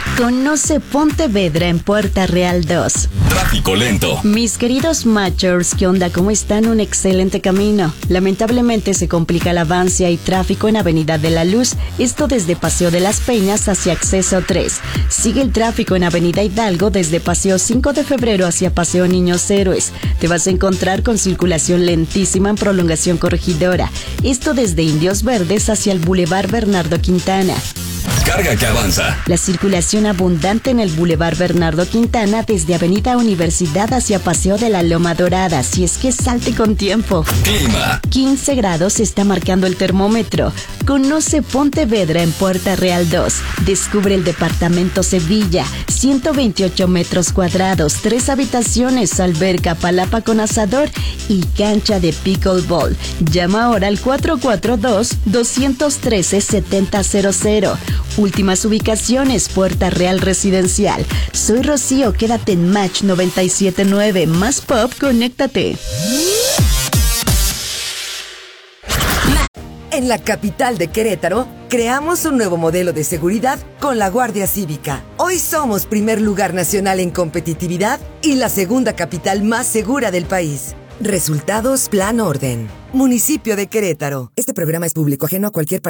Conoce Pontevedra en Puerta Real 2. Tráfico lento. Mis queridos matchers, ¿qué onda? ¿Cómo están? Un excelente camino. Lamentablemente se complica el avance, hay tráfico en Avenida de la Luz, esto desde Paseo de las Peñas hacia Acceso 3. Sigue el tráfico en Avenida Hidalgo desde Paseo 5 de Febrero hacia Paseo Niños Héroes. Te vas a encontrar con circulación lentísima en Prolongación Corregidora, esto desde Indios Verdes hacia el Boulevard Bernardo Quintana. Carga que avanza. La circulación abundante en el Boulevard Bernardo Quintana desde Avenida Universidad hacia Paseo de la Loma Dorada, si es que salte con tiempo. Clima. 15 grados está marcando el termómetro. Conoce Pontevedra en Puerta Real 2. Descubre el departamento Sevilla, 128 metros cuadrados, 3 habitaciones, alberca, palapa con asador y cancha de pickleball. Llama ahora al 442-213-7000. Últimas ubicaciones, Puerta Real Residencial. Soy Rocío, quédate en Match 97.9. Más pop, conéctate. En la capital de Querétaro, creamos un nuevo modelo de seguridad con la Guardia Cívica. Hoy somos primer lugar nacional en competitividad y la segunda capital más segura del país. Resultados Plan Orden. Municipio de Querétaro. Este programa es público ajeno a cualquier